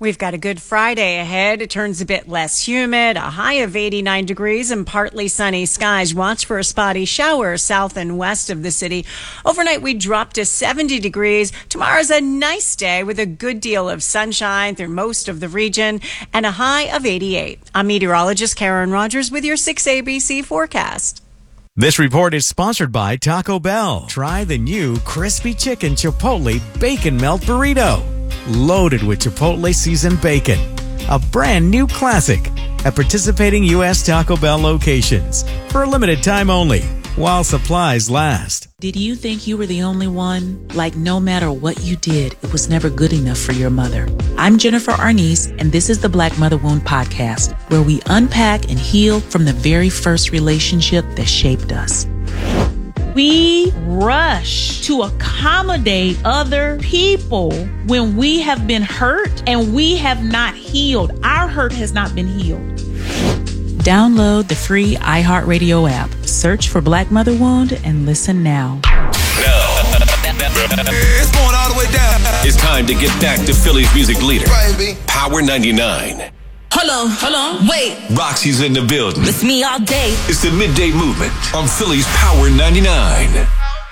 We've got a good Friday ahead. It turns a bit less humid, a high of 89 degrees and partly sunny skies. Watch for a spotty shower south and west of the city. Overnight, we drop to 70 degrees. Tomorrow's a nice day with a good deal of sunshine through most of the region and a high of 88. I'm meteorologist Karen Rogers with your 6ABC forecast. This report is sponsored by Taco Bell. Try the new Crispy Chicken Chipotle Bacon Melt Burrito. Loaded with Chipotle seasoned bacon. A brand new classic at participating U.S. Taco Bell locations for a limited time only while supplies last. Did you think you were the only one? Like no matter what you did, it was never good enough for your mother. I'm Jennifer Arnice, and this is the Black Mother Wound Podcast, where we unpack and heal from the very first relationship that shaped us. We rush to accommodate other people when we have been hurt and we have not healed. Our hurt has not been healed. Download the free iHeartRadio app. Search for Black Mother Wound and listen now. It's going all the way down. It's time to get back to Philly's music leader, Baby. Power 99. Hold on, wait. Roxy's in the building. It's me all day. It's the Midday Movement on Philly's Power 99.